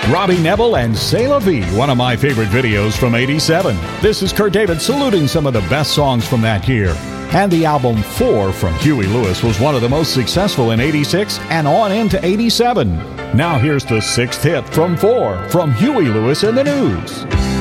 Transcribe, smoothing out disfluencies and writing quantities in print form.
Robbie Neville and C'est La Vie, one of my favorite videos from '87. This is Kurt David saluting some of the best songs from that year. And the album 4 from Huey Lewis was one of the most successful in '86 and on into '87. Now here's the 6th hit from 4 from Huey Lewis and the News.